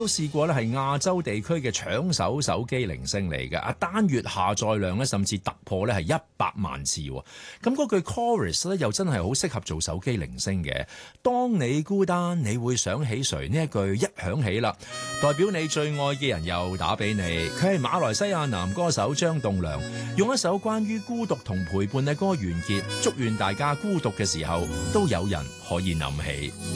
都試過咧，係亞洲地區嘅搶手手機鈴聲嚟嘅。啊，單月下載量咧，甚至突破咧係100萬次。咁嗰句 chorus 咧，又真係好適合做手機鈴聲嘅。當你孤單，你會想起誰？呢一句一響起啦，代表你最愛嘅人又打俾你。佢係馬來西亞男歌手張棟樑，用一首關於孤獨同陪伴嘅歌完結。祝願大家孤獨嘅時候都有人可以諗起。